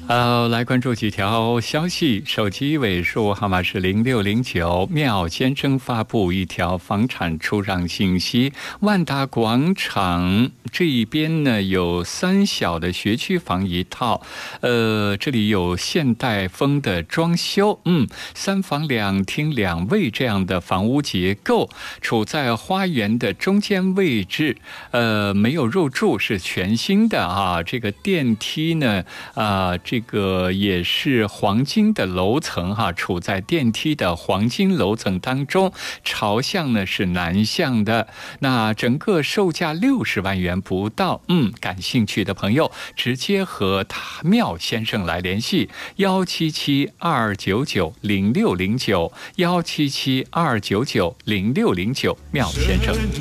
来关注几条消息。手机尾数号码是0609，妙先生发布一条房产出让信息。万达广场这一边呢有3小的学区房一套，这里有现代风的装修，3房2厅2卫这样的房屋结构，处在花园的中间位置，没有入住，是全新的啊。这个电梯呢，这个也是黄金的楼层哈，处在电梯的黄金楼层当中，朝向呢是南向的。那整个售价60万元不到，感兴趣的朋友直接和妙先生来联系177-299-0609，177-299-0609，妙先生。